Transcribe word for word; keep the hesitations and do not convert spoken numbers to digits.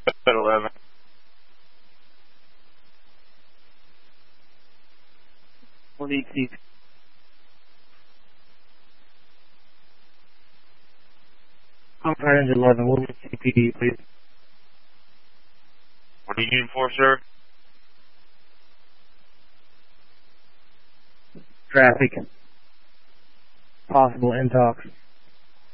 eleven. What do you see? Conference eleven, what is C P D, please? What are you needing for, sir? Traffic. Possible intox.